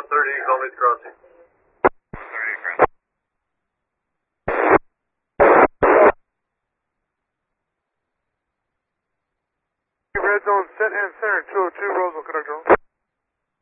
130, Gomez crossing. Red zone set and center, 202 Roseville, conductor.